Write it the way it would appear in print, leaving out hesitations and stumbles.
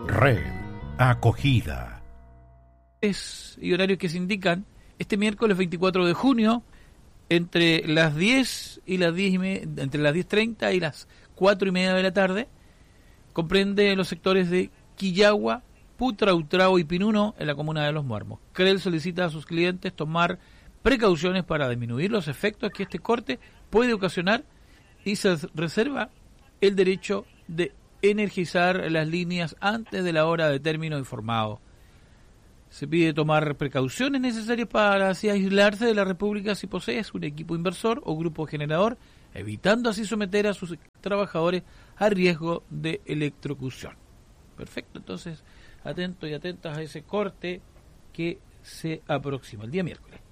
Red Acogida. Y horarios que se indican este miércoles 24 de junio entre las 10 y las 10 y entre las 10:30 y las 4:30 de la tarde. Comprende los sectores de Quillagua, Putra, Utrao y Pinuno en la comuna de Los Muermos. CREL solicita a sus clientes tomar precauciones para disminuir los efectos que este corte puede ocasionar y se reserva el derecho de energizar las líneas antes de la hora de término informado. Se pide tomar precauciones necesarias para así aislarse de la República si posees un equipo inversor o grupo generador, evitando así someter a sus trabajadores a riesgo de electrocución. Perfecto, entonces atentos y atentas a ese corte que se aproxima el día miércoles.